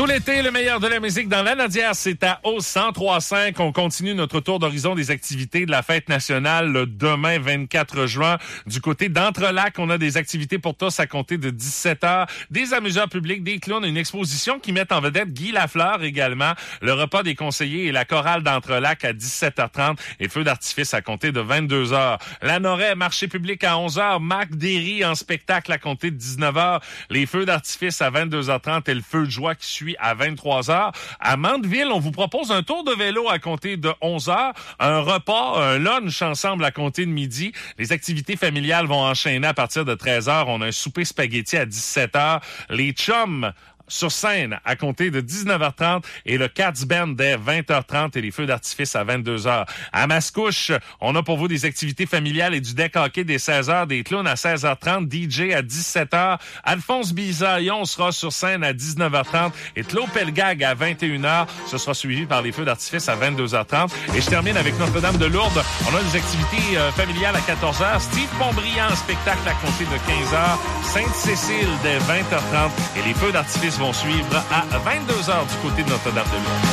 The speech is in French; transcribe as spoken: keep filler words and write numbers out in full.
Tout l'été, le meilleur de la musique dans la Nadière, c'est à O cent trois cinq. On continue notre tour d'horizon des activités de la fête nationale le demain vingt-quatre juin. Du côté d'Entrelacs, on a des activités pour tous à compter de dix-sept heures, des amuseurs publics, des clowns, une exposition qui met en vedette Guy Lafleur également, le repas des conseillers et la chorale d'Entrelacs à dix-sept heures trente et feu d'artifice à compter de vingt-deux heures. La Noret, marché public à onze heures, Mac Derry en spectacle à compter de dix-neuf heures, les feux d'artifice à vingt-deux heures trente et le feu de joie qui suit à vingt-trois heures. À Mandeville, on vous propose un tour de vélo à compter de onze heures, un repas, un lunch ensemble à compter de midi. Les activités familiales vont enchaîner à partir de treize heures. On a un souper spaghetti à dix-sept heures. Les chums sur scène à compter de dix-neuf heures trente et le Cats Band dès vingt heures trente et les feux d'artifice à vingt-deux heures. À Mascouche, on a pour vous des activités familiales et du deck hockey dès seize heures, des clowns à seize heures trente, D J à dix-sept heures. Alphonse Bisaillon sera sur scène à dix-neuf heures trente et Claude Pelgag à vingt et une heures. Ce sera suivi par les feux d'artifice à vingt-deux heures trente. Et je termine avec Notre-Dame de Lourdes. On a des activités euh, familiales à quatorze heures. Steve Pontbriand en spectacle à compter de quinze heures. Sainte-Cécile dès vingt heures trente et les feux d'artifice vont suivre à vingt-deux heures du côté de Notre-Dame de Lourdes.